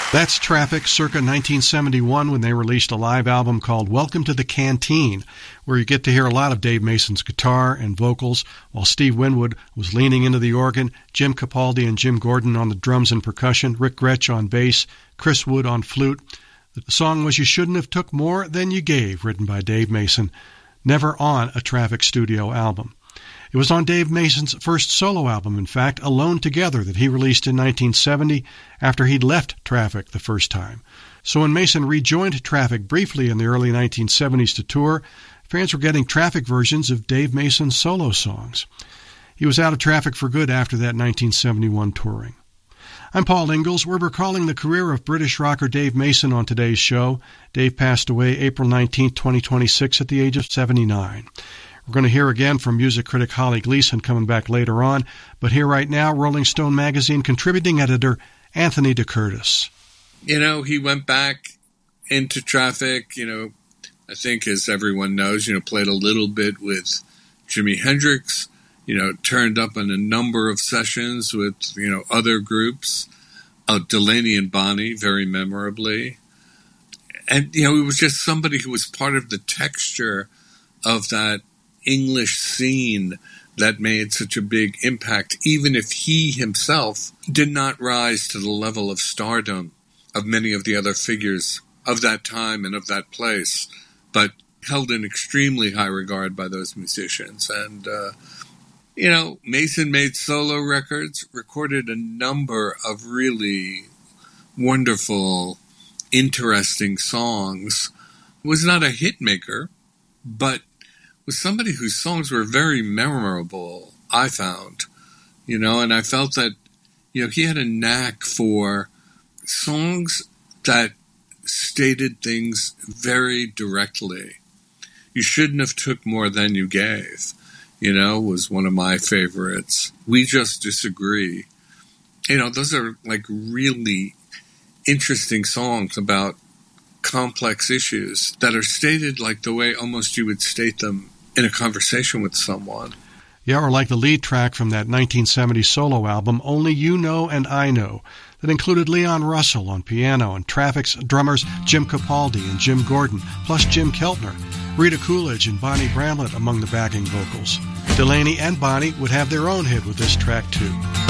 That's Traffic circa 1971 when they released a live album called Welcome to the Canteen, where you get to hear a lot of Dave Mason's guitar and vocals, while Steve Winwood was leaning into the organ, Jim Capaldi and Jim Gordon on the drums and percussion, Rick Gretsch on bass, Chris Wood on flute. The song was You Shouldn't Have Took More Than You Gave, written by Dave Mason, never on a Traffic studio album. It was on Dave Mason's first solo album, in fact, Alone Together, that he released in 1970 after he'd left Traffic the first time. So when Mason rejoined Traffic briefly in the early 1970s to tour, fans were getting Traffic versions of Dave Mason's solo songs. He was out of Traffic for good after that 1971 touring. I'm Paul Ingalls. We're recalling the career of British rocker Dave Mason on today's show. Dave passed away April 19, 2026 at the age of 79. We're going to hear again from music critic Holly Gleason coming back later on, but here right now, Rolling Stone magazine contributing editor Anthony DeCurtis. He went back into Traffic, I think as everyone knows, played a little bit with Jimi Hendrix, turned up in a number of sessions with, other groups, Delaney and Bonnie, very memorably. And, he was just somebody who was part of the texture of that English scene that made such a big impact, even if he himself did not rise to the level of stardom of many of the other figures of that time and of that place, but held in extremely high regard by those musicians. And, Mason made solo records, recorded a number of really wonderful, interesting songs, was not a hit maker, but was somebody whose songs were very memorable, I found, and I felt that, he had a knack for songs that stated things very directly. You Shouldn't Have Took More Than You Gave, was one of my favorites. We Just Disagree. Those are like really interesting songs about complex issues that are stated like the way almost you would state them in a conversation with someone. Yeah, or like the lead track from that 1970 solo album, Only You Know and I Know, that included Leon Russell on piano and Traffic's drummers Jim Capaldi and Jim Gordon, plus Jim Keltner, Rita Coolidge and Bonnie Bramlett among the backing vocals. Delaney and Bonnie would have their own hit with this track too.